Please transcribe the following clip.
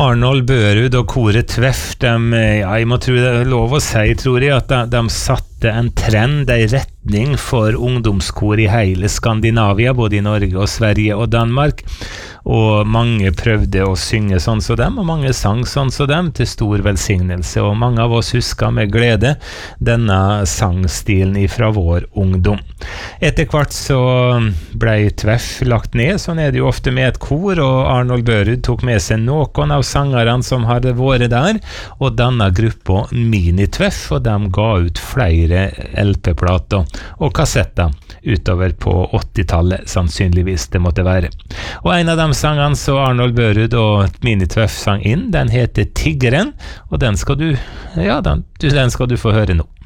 Arnold Børud og koret Tveff, jeg må tro det lov å si, tror jeg, at de satte en trend, en retning for ungdomskor i hele Skandinavia, både i Norge og Sverige og Danmark, og mange prøvde å synge sånn som dem, og mange sang sånn som dem, til stor velsignelse, og mange av oss husker med glede denne sangstilen fra vår ungdom. Etter hvert så ble Tveff lagt ned, sånn det jo ofte med et kor, og Arnold Børud tok med seg noen av sangerne som hadde vært der, og denne gruppa Mini-Tveff, og de ga ut flere LP-plater og kassetter utover på 80-tallet, sannsynligvis det måtte være. Og en av de sangene så Arnold Børud og Mini-Tveff sang inn, den heter Tiggeren, og den skal du få høre nå.